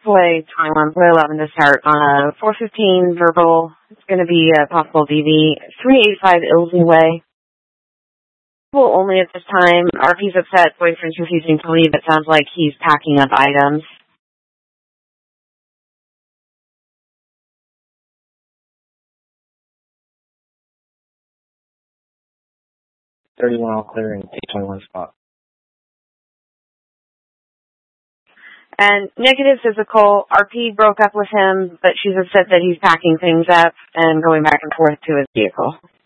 Boy, 21, boy 11 to start on a 415 verbal. It's going to be a possible DV. 385 Ilsley Way. Well, only at this time. RP's upset. Boyfriend's refusing to leave. It sounds like he's packing up items. 31 all clear and 821 spot. And negative physical. RP broke up with him, but she's upset that he's packing things up and going back and forth to his vehicle.